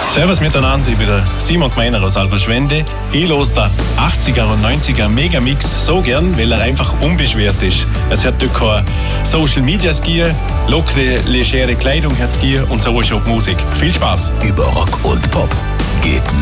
Servus miteinander, ich bin der Simon Gmeiner aus Alberschwende. Ich höre den 80er und 90er Megamix so gern, weil er einfach unbeschwert ist. Es hat dort kein Social Media Skier, lockere, legere Kleidung hat Skier und so ist auch die Musik. Viel Spaß! Über Rock und Pop geht